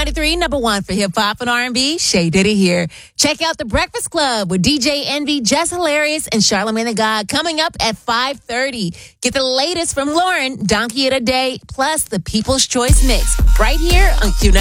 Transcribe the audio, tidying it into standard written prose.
Q93, number one for hip hop and R&B. Shay Diddy here. Check out The Breakfast Club with DJ Envy, Jess Hilarious, and Charlamagne the God coming up at 5:30. Get the latest from Lauren, Donkey of the Day, plus the People's Choice Mix right here on Q93.